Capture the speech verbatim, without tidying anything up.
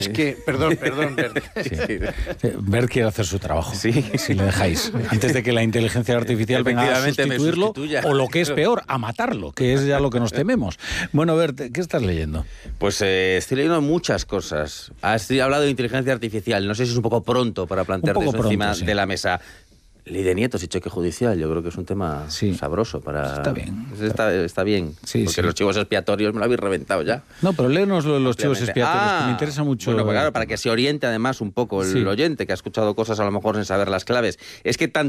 Es que, perdón, perdón, Bert. Sí. Bert quiere hacer su trabajo, sí. si le dejáis, antes de que la inteligencia artificial venga a sustituirlo, o lo que es peor, a matarlo, que es ya lo que nos tememos. Bueno, Bert, ¿qué estás leyendo? Pues eh, estoy leyendo muchas cosas. Has hablado de inteligencia artificial, no sé si es un poco pronto para plantearte eso pronto, encima sí. de la mesa. Ley de nietos y cheque judicial, yo creo que es un tema sí. sabroso para... Está bien. Está, está bien, sí, porque sí. los chivos expiatorios me lo habéis reventado ya. No, pero léenos lo de los chivos expiatorios, ah, que me interesa mucho. Bueno, pues claro, para que se oriente además un poco el sí. oyente, que ha escuchado cosas a lo mejor sin saber las claves. Es que tanto